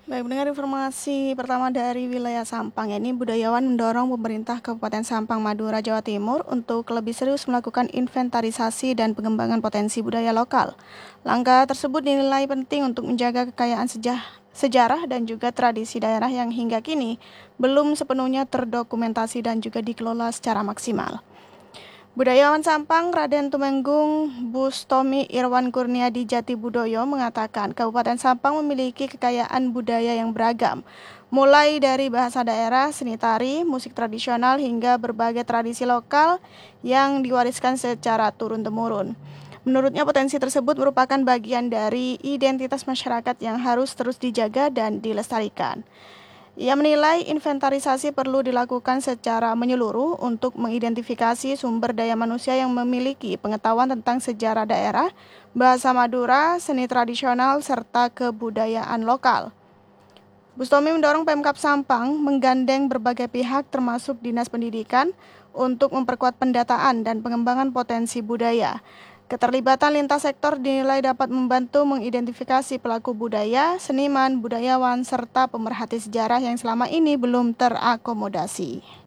Baik, mendengar informasi pertama dari wilayah Sampang, ini budayawan mendorong pemerintah Kabupaten Sampang, Madura, Jawa Timur untuk lebih serius melakukan inventarisasi dan pengembangan potensi budaya lokal. Langkah tersebut dinilai penting untuk menjaga kekayaan sejarah dan juga tradisi daerah yang hingga kini belum sepenuhnya terdokumentasi dan juga dikelola secara maksimal. Budayawan Sampang Raden Tumenggung Bustomi Irwan Kurniadi Jatibudoyo mengatakan Kabupaten Sampang memiliki kekayaan budaya yang beragam, mulai dari bahasa daerah, seni tari, musik tradisional hingga berbagai tradisi lokal yang diwariskan secara turun-temurun. Menurutnya potensi tersebut merupakan bagian dari identitas masyarakat yang harus terus dijaga dan dilestarikan. Ia menilai inventarisasi perlu dilakukan secara menyeluruh untuk mengidentifikasi sumber daya manusia yang memiliki pengetahuan tentang sejarah daerah, bahasa Madura, seni tradisional, serta kebudayaan lokal. Bustomi mendorong Pemkab Sampang menggandeng berbagai pihak termasuk Dinas Pendidikan untuk memperkuat pendataan dan pengembangan potensi budaya. Keterlibatan lintas sektor dinilai dapat membantu mengidentifikasi pelaku budaya, seniman, budayawan, serta pemerhati sejarah yang selama ini belum terakomodasi.